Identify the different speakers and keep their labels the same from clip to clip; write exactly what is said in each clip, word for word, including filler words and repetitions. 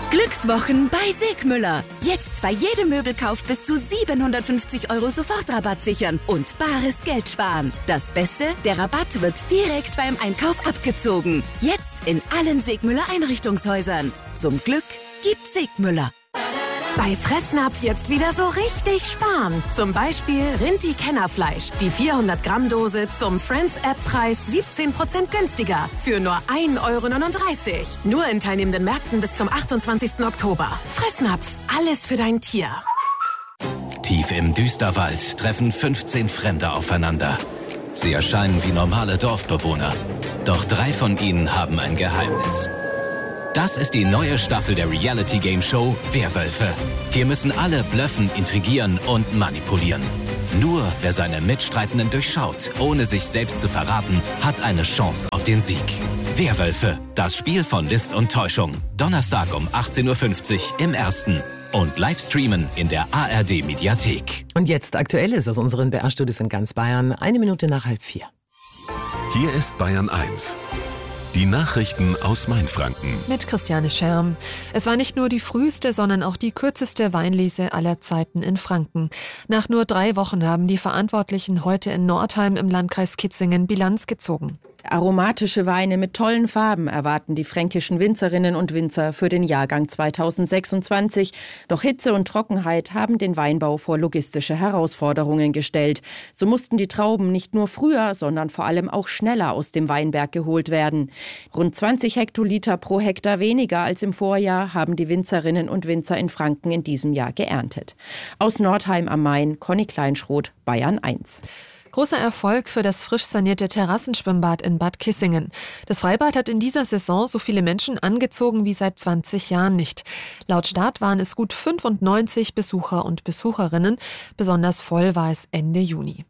Speaker 1: Glückswochen bei Segmüller. Jetzt bei jedem Möbelkauf bis zu siebenhundertfünfzig Euro Sofortrabatt sichern und bares Geld sparen. Das Beste, der Rabatt wird direkt beim Einkauf abgezogen. Jetzt in allen Segmüller Einrichtungshäusern. Zum Glück gibt's Segmüller.
Speaker 2: Bei Fressnapf jetzt wieder so richtig sparen. Zum Beispiel Rinti-Kennerfleisch. Die vierhundert Gramm Dose zum Friends-App-Preis siebzehn Prozent günstiger. Für nur ein Euro neununddreißig. Nur in teilnehmenden Märkten bis zum achtundzwanzigsten Oktober. Fressnapf. Alles für dein Tier.
Speaker 3: Tief im Düsterwald treffen fünfzehn Fremde aufeinander. Sie erscheinen wie normale Dorfbewohner. Doch drei von ihnen haben ein Geheimnis. Das ist die neue Staffel der Reality-Game-Show Werwölfe. Hier müssen alle blöffen, intrigieren und manipulieren. Nur wer seine Mitstreitenden durchschaut, ohne sich selbst zu verraten, hat eine Chance auf den Sieg. Werwölfe, das Spiel von List und Täuschung. Donnerstag um achtzehn Uhr fünfzig im Ersten. Und live streamen in der A R D-Mediathek.
Speaker 4: Und jetzt Aktuelles aus unseren B R-Studios in ganz Bayern. Eine Minute nach halb vier.
Speaker 5: Hier ist Bayern eins. Die Nachrichten aus Mainfranken.
Speaker 6: Mit Christiane Scherm. Es war nicht nur die früheste, sondern auch die kürzeste Weinlese aller Zeiten in Franken. Nach nur drei Wochen haben die Verantwortlichen heute in Nordheim im Landkreis Kitzingen Bilanz gezogen.
Speaker 7: Aromatische Weine mit tollen Farben erwarten die fränkischen Winzerinnen und Winzer für den Jahrgang zweitausendsechsundzwanzig. Doch Hitze und Trockenheit haben den Weinbau vor logistische Herausforderungen gestellt. So mussten die Trauben nicht nur früher, sondern vor allem auch schneller aus dem Weinberg geholt werden. Rund zwanzig Hektoliter pro Hektar weniger als im Vorjahr haben die Winzerinnen und Winzer in Franken in diesem Jahr geerntet. Aus Nordheim am Main, Conny Kleinschroth, Bayern eins.
Speaker 6: Großer Erfolg für das frisch sanierte Terrassenschwimmbad in Bad Kissingen. Das Freibad hat in dieser Saison so viele Menschen angezogen wie seit zwanzig Jahren nicht. Laut Start waren es gut fünfundneunzig Besucher und Besucherinnen. Besonders voll war es Ende Juni.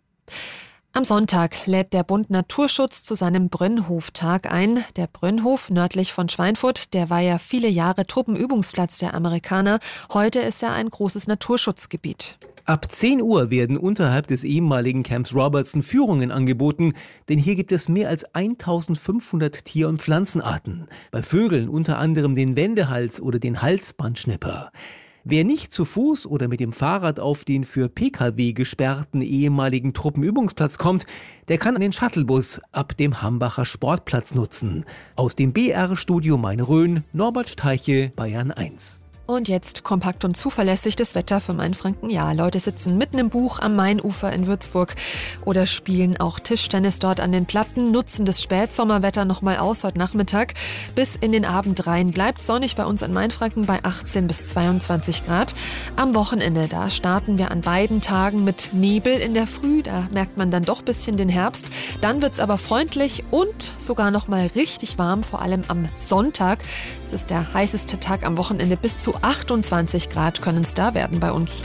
Speaker 6: Am Sonntag lädt der Bund Naturschutz zu seinem Brönnhof-Tag ein. Der Brönnhof nördlich von Schweinfurt, der war ja viele Jahre Truppenübungsplatz der Amerikaner. Heute ist er ein großes Naturschutzgebiet.
Speaker 8: Ab zehn Uhr werden unterhalb des ehemaligen Camps Robertson Führungen angeboten, denn hier gibt es mehr als eintausendfünfhundert Tier- und Pflanzenarten. Bei Vögeln unter anderem den Wendehals oder den Halsbandschnipper. Wer nicht zu Fuß oder mit dem Fahrrad auf den für P K W gesperrten ehemaligen Truppenübungsplatz kommt, der kann den Shuttlebus ab dem Hambacher Sportplatz nutzen. Aus dem B R-Studio Main-Rhön, Norbert Steiche, Bayern eins.
Speaker 6: Und jetzt kompakt und zuverlässig das Wetter für Mainfranken. Ja, Leute sitzen mitten im Buch am Mainufer in Würzburg oder spielen auch Tischtennis dort an den Platten, nutzen das Spätsommerwetter nochmal aus heute Nachmittag. Bis in den Abend rein bleibt sonnig bei uns in Mainfranken bei achtzehn bis zweiundzwanzig Grad. Am Wochenende, da starten wir an beiden Tagen mit Nebel in der Früh. Da merkt man dann doch ein bisschen den Herbst. Dann wird's aber freundlich und sogar nochmal richtig warm, vor allem am Sonntag. Das ist der heißeste Tag am Wochenende. Bis zu achtundzwanzig Grad können es da werden bei uns.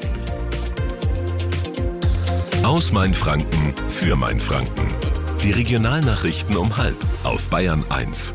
Speaker 5: Aus Mainfranken für Mainfranken. Die Regionalnachrichten um halb auf Bayern eins.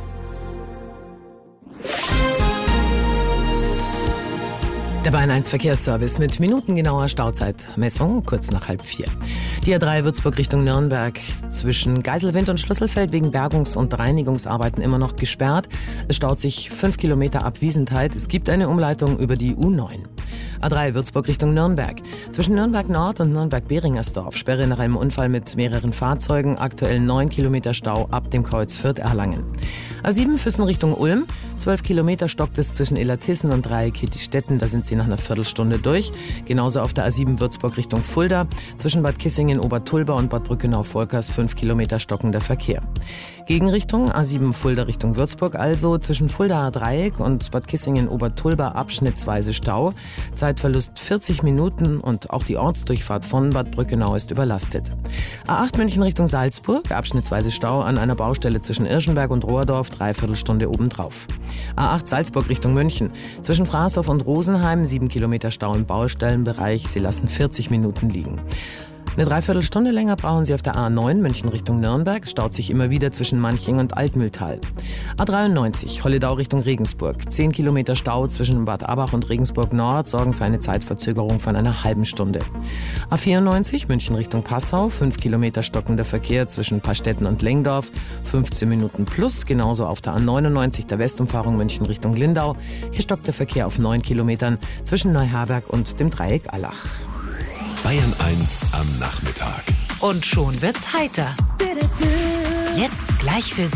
Speaker 4: Der Bayern eins Verkehrsservice mit minutengenauer Stauzeitmessung, kurz nach halb vier. Die A drei Würzburg Richtung Nürnberg zwischen Geiselwind und Schlüsselfeld wegen Bergungs- und Reinigungsarbeiten immer noch gesperrt. Es staut sich fünf Kilometer ab Wiesentheit. Es gibt eine Umleitung über die U neun. A drei Würzburg Richtung Nürnberg. Zwischen Nürnberg Nord und Nürnberg-Beringersdorf. Sperre nach einem Unfall mit mehreren Fahrzeugen. Aktuell neun Kilometer Stau ab dem Kreuz Fürth-Erlangen. A sieben Füssen Richtung Ulm. zwölf Kilometer stockt es zwischen Illertissen und Dreieck-Kettistetten. Da sind sie nach einer Viertelstunde durch. Genauso auf der A sieben Würzburg Richtung Fulda. Zwischen Bad Kissingen, Obertulba und Bad Brückenau-Volkers fünf Kilometer stockender Verkehr. Gegenrichtung A sieben Fulda Richtung Würzburg, also zwischen Fuldaer Dreieck und Bad Kissingen, Obertulba abschnittsweise Stau. Zeitverlust vierzig Minuten und auch die Ortsdurchfahrt von Bad Brückenau ist überlastet. A acht München Richtung Salzburg, abschnittsweise Stau an einer Baustelle zwischen Irschenberg und Rohrdorf, Dreiviertelstunde obendrauf. A acht Salzburg Richtung München, zwischen Fraßdorf und Rosenheim, sieben Kilometer Stau im Baustellenbereich, sie lassen vierzig Minuten liegen. Eine Dreiviertelstunde länger brauchen Sie auf der A neun München Richtung Nürnberg. Es staut sich immer wieder zwischen Manching und Altmühltal. A dreiundneunzig Holledau Richtung Regensburg. Zehn Kilometer Stau zwischen Bad Abach und Regensburg Nord sorgen für eine Zeitverzögerung von einer halben Stunde. A vierundneunzig München Richtung Passau. Fünf Kilometer stockender Verkehr zwischen Pastetten und Lengdorf. fünfzehn Minuten plus. Genauso auf der A neunundneunzig der Westumfahrung München Richtung Lindau. Hier stockt der Verkehr auf neun Kilometern zwischen Neuherberg und dem Dreieck Allach.
Speaker 5: Bayern eins am Nachmittag.
Speaker 2: Und schon wird's heiter. Jetzt gleich für Sie